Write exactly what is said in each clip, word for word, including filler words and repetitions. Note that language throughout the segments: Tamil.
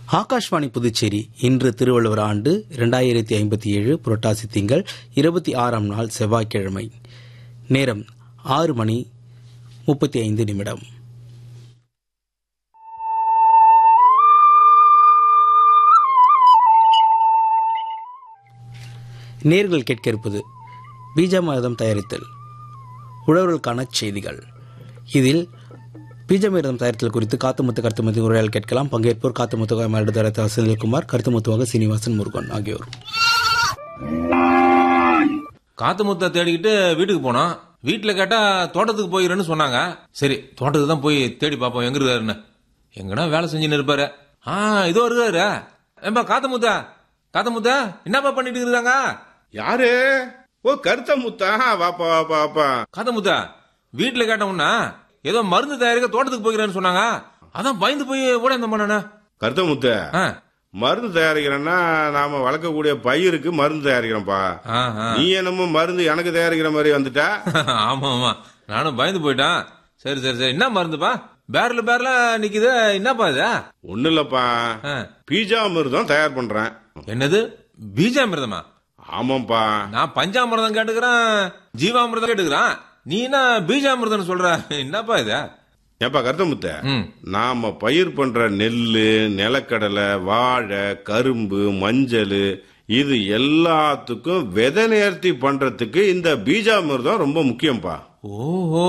ஆகாஷ்வாணி புதுச்சேரி இன்று திருவள்ளுவர் ஆண்டு இரண்டாயிரத்தி ஐம்பத்தி ஏழு புரட்டாசி திங்கள் இருபத்தி ஆறாம் நாள் செவ்வாய்க்கிழமை. நேரம் ஆறு மணி முப்பத்தி ஐந்து நிமிடம். நேர்கள் கேட்க இருப்பது பீஜாமிர்தம் தயாரித்தல் உழவர்களுக்கான செய்திகள். இதில் பீஜாமிர்தம் தயாரித்தல் குறித்து காத்துமுத்து கருத்துமுத்து உரையால் கேட்கலாம். பங்கேற்போர் காத்துமுத்து மருத்துவர் செந்தில்குமார், கருத்துமுத்துவாக சீனிவாசன் முருகன் ஆகியோர். காத்துமுத்த தேடிக்கிட்டு வீட்டுக்கு போனோம். வீட்டுல கேட்டா தோட்டத்துக்கு போயிருன்னு சொன்னாங்க. சரி, தோட்டத்துக்கு தான் போய் தேடி பார்ப்போம் எங்க இருக்காருன்னு. எங்கன்னா வேலை செஞ்சுன்னு இருப்பாரு. ஆ இதோ இருக்காரு. ஏம்பா காத்தமுத்தா, காத்தமுத்தா என்னப்பா பண்ணிட்டு இருக்காங்க? யாரு? ஓ கருத்த முத்தா, வாப்பா வாப்பா வாப்பா. காத்தமுத்தா வீட்டுல கேட்டோம்னா ஏதோ மருந்து தயாரிக்க தோட்டத்துக்கு போகிறேன்னு சொன்னாங்க. அதான் பயந்து போய் ஓட இந்த பண்ண. கருத்த முத்த, மருந்து தயாரிக்கிறேன்னா நாம வளர்க்கக்கூடிய பயிருக்கு மருந்து தயாரிக்கிறோம்ப்பா. நீ என்னமோ மருந்து எனக்கு தயாரிக்கிற மாதிரி வந்துட்டா? ஆமா ஆமா, நானும் பயந்து போயிட்டான். சரி சரி சரி, என்ன மருந்துப்பா? பேரல பேரல நிக்குது, என்னப்பா இது? ஒண்ணு இல்லப்பா, பீஜாமிர்தம் தயார் பண்றேன். என்னது பீஜாமிர்தமா? ஆமாப்பா. நான் பஞ்சாமிர்தம் கேட்டுக்கிறேன், ஜீவாமிர்தம் கேட்டுக்கிறேன். நீ என்ன பீஜாமிர்தம் சொல்ற? என்னப்பா இது? ஏப்பா கருத்தமுத்த, நாம பயிர் பண்ற நெல்லு, நிலக்கடலை, வாழை, கரும்பு, மஞ்சள், இது எல்லாத்துக்கும் விதை நேர்த்தி பண்றதுக்கு இந்த பீஜாமிர்தம் ரொம்ப முக்கியம்பா. ஓஹோ,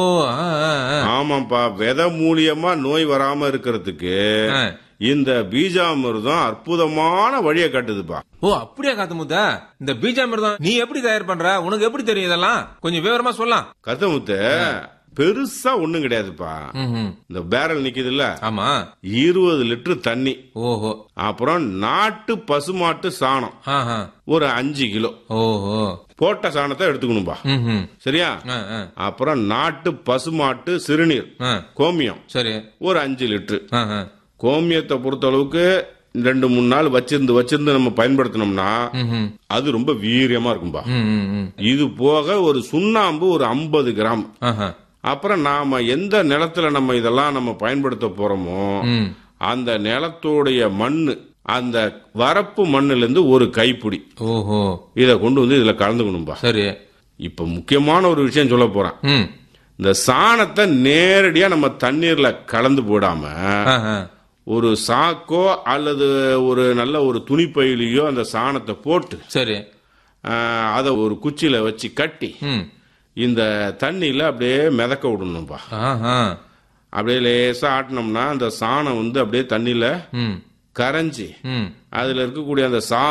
ஆமாப்பா. விதை மூலியமா நோய் வராம இருக்கிறதுக்கு இந்த பீஜாமிர்தம் அற்புதமான வழியை காட்டுதுப்பா. ஓ அப்படியா காத்தமுத்த? இந்த பீஜாமிர்தம் நீ எப்படி தயார் பண்ற? உனக்கு எப்படி தெரியும் இதெல்லாம்? கொஞ்சம் விவரமா சொல்லலாம். கருத்தமுத்த, பெருசா ஒண்ணும் கிடையாதுப்பா. இந்த பேரல் நிக்குது இல்ல, ஆமா, இருபது லிட்டர் தண்ணி. ஓஹோ. அப்புறம் நாட்டு பசுமாட்டு சாணம் ஒரு அஞ்சு கிலோ. ஓஹோ. போட்ட சாணத்தை எடுத்துக்கணும்பா. சரியா? அப்புறம் நாட்டு பசுமாட்டு சிறுநீர் கோமியம் சரி ஒரு அஞ்சு லிட்டர். கோமியத்தை பொறுத்த அளவுக்கு ரெண்டு மூணு நாள் வச்சிருந்து வச்சிருந்து நம்ம பயன்படுத்தினோம்னா அது ரொம்ப வீரியமா இருக்கும்பா. இது போக ஒரு சுண்ணாம்பு ஒரு ஐம்பது கிராம். அப்புறம் நாம எந்த நிலத்துல நம்ம இதெல்லாம் நம்ம பயன்படுத்த போறோமோ அந்த நிலத்தோடைய மண்ணு, அந்த வரப்பு மண்ணுல இருந்து ஒரு கைப்பிடி ஓஹோ இத கொண்டு வந்து இதுல கலந்துக்கணும்பா. சரி, இப்ப முக்கியமான ஒரு விஷயம் சொல்ல போறேன். இந்த சாணத்தை நேரடியா நம்ம தண்ணீர்ல கலந்து போடாம ஒரு சாக்கோ அல்லது ஒரு நல்ல ஒரு துணிப்பையிலையோ அந்த சாணத்தை போட்டு சரி அத ஒரு குச்சியில வச்சு கட்டி இந்த தண்ணியில அப்படியே மிதக்க விடணும்பா. அப்படியே லேசா ஆட்டினோம்னா அந்த சாணம் வந்து அப்படியே தண்ணியில கரைஞ்சி அதுல இருக்கக்கூடிய அந்த சா